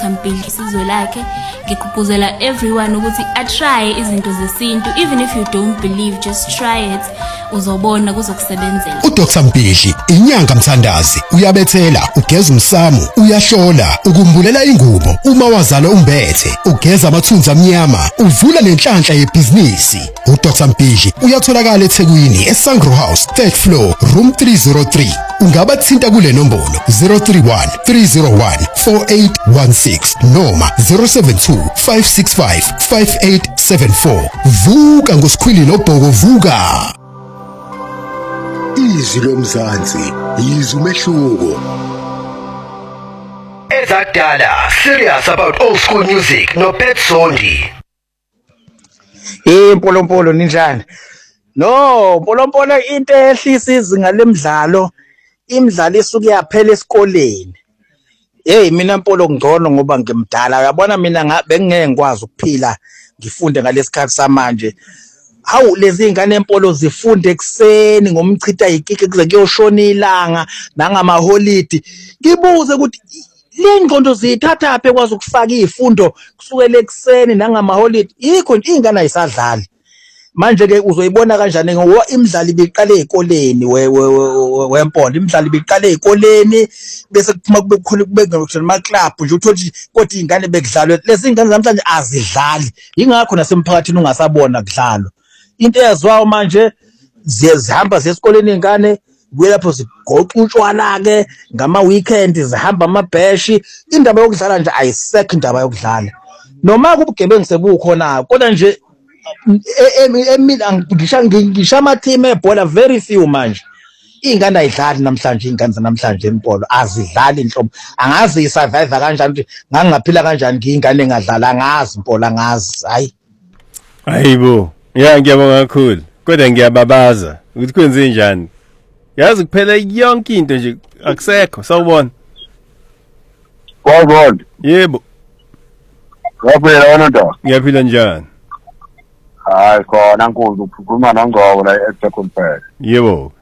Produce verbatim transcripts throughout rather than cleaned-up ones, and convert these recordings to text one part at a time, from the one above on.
Mpili isizwe lakhe ngikhuphuzela everyone ukuthi a try izinto zesintu, even if you don't believe, just try it, uzobona kuzokusebenzela. uDoctor Mpili inyanga mthandazi uyabethela, ugeza umsamu, uyahlola, ukumbulela ingubo, uma wazala umbethe, ugeza amathunzi amnyama, uvula nenhlanhla yebhizinisi. uDoctor Mpili uyatholakala eThekwini eSangro House third floor room three oh three. Ungabathinta kule nombolo zero three one three zero one four eight one six noma zero seven two five six five five eight seven four. Vuka ngosikhwili nobhoko vuka. Izwi lomzansi, izwi umehluko. Ezakudala, serious about old school music no Pet Sondi. Eh Mpolompolo ninjani? No, Mpolompolo into ehlisa izinga lemidlalo, imidlalo isuke yaphela esikoleni. Hey mina Mpolo ngcono ngoba ngimdala. Uyabona mina ngabe ngeke ngikwazi ukuphila ngifunde ngalesikhathi samanje. Hawu lezi ingane Mpolo zifunde ekseni ngomchitha ikike kuze kuyoshona ilanga nangama holiday. Ngibuze ukuthi le ngqondo zithatha aphe kwazi ukufaka izifundo kusukela ekseni nangama holiday. Yikho nje ingane ayisadlali. Manje ke uzoyibona kanjani ngoba imidlalo ibiqale ezikoleni wempolo, imidlalo ibiqale ezikoleni bese kuphuma kube kukhulu kube ngama club nje uthothi kodwa ingane bekudlalwe. Lezi ingane zamhlanje azidlali, ingakho nasemphakathini ungasabona kudlalo. Into eyazwayo manje ziyahamba zesikoleni ingane kuye lapho zigoqa utshwala ke ngama weekend zihamba amabheshi. Indaba yokudlala nje ayisekho indaba yokudlala, noma kubugebengu sebukhona kodwa nje ngisha ngisha ama team ebhola very few manje. Ingane ayidlali namhlanje, ingane zanamhlanje Empolo azidlali inhlobo. Angazi isurvive kanjani ukuthi ngangaphila kanjani ngingane engadlala, angazi Mpolo, angazi. Hayi hayibo, ya ngiyabonga kakhulu kodwa ngiyababaza ukuthi kwenze njani. Yazi kuphela yonke into nje akusekho, sawubona. Sawubona. Yebo. Ngaphela wena nto. Ngiyaphila njani? Hayi khona nkulu ukukhuluma noNgcobo la eSecondary. Yebo.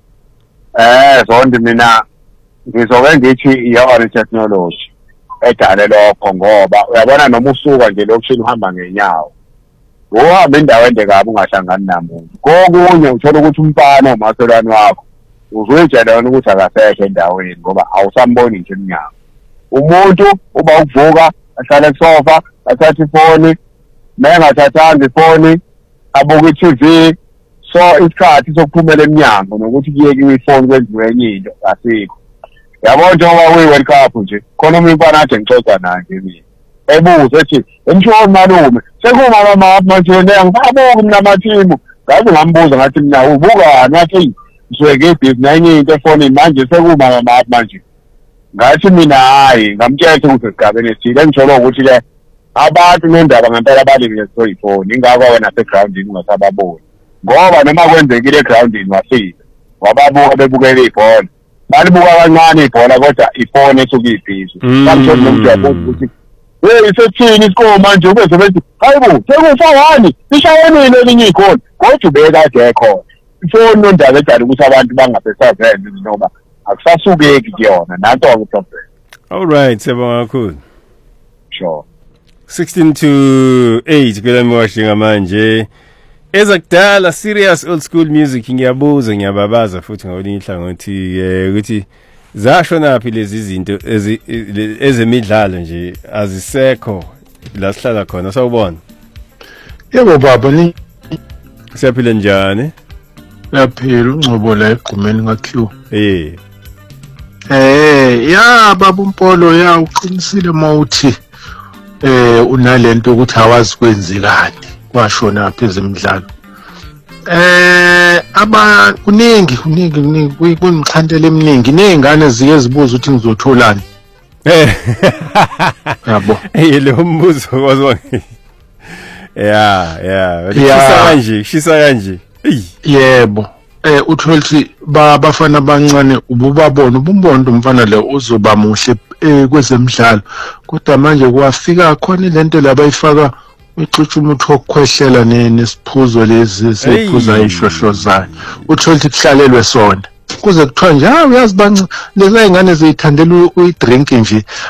Eh zonke mina ngizobe ngithi i-on technology edale lokho ngoba uyabona noma usuka nje lokushini uhamba ngenyawo. Uhamba indawo ende kabi ungahlangani namuntu. Kokunye uthola ukuthi umfana umaselwane wakho uzuyitshela wena ukuthi akasekho endaweni ngoba awusamboni nje emnyango. Umuntu uba ukuvuka ahlala esofa athatha ifoni, mengathathanga ifoni abuka i-T V, so isikhathi sokuphumela emnyango nokuthi kuyeke ifoni kwenziwe enye into asikho. Yabona njengoba kuyi-World Cup nje khona umuntu ade ngixoxa naye nje mina ebuze ethi emshoni malume sekuma mama manje ngiyabuka mina amathimu ngaze ngambuza ngathi mina ubukani wathi ngizweke ibhizi nenye into efonini manje sekuma mama manje ngathi mina hayi ngamtshela ukuthi sigabene esithile engijolo ukuthi ke abantu nendaba ngempela abalimi ngesoyifoni ingakho wena segroundini ungasababoni ngoba noma kwenzekile egroundini wafika wababuka bebukele ibhola balibuka kancane ibhola kodwa ifoni esuke ibhizi kamthola nomuntu yabuza ukuthi hey isethini isikole manje ubese bethi hayibo sekufawani ishayelile elinye ikhona kodwa ubeka akekho ifoni nondaba edala ukuthi abantu bangabesazenza noma akusasukeki kuyona nanto ke problem. All right, siyabonga kakhulu. Sure. sixteen to eight kwelami washinga manje. Ezakudala serious old school music ngiyabuza ngiyababaza futhi ngawulinye ihlangothi ukuthi zasho naphi lezi izinto ezemidlalo nje azisekho la sihlala khona, sawubona. Yebo baba, ni siyaphila njani? Siyaphila, uNgcobo la egqumeni ngaQ. Eh. Eh ya baba Mpolo, ya uqinisile mawuthi eh unalento ukuthi awazi kwenzekani kwashona apha ezemidlalo. Eh aba kuningi kuningi kuningi kunixhantele eminingi nezingane zike zibuza ukuthi ngizotholani. Eh yabo eh lo mbuzo wazwa. Yeah yeah shisa kanje shisa kanje. Yebo eh utholithi babafana abancane ububabona ubumbondo umfana le uzoba muhle kwezemidlalo kodwa manje kwafika khona lento labayifaka ucutsha umuntu wokukhwehlela nesiphuzo lezi sephuza ishosho zayo utholithi kuhlalelwe sona kuze kuthiwa nje hawu uyazi banci lezi ingane ziyithandela uyidrink nje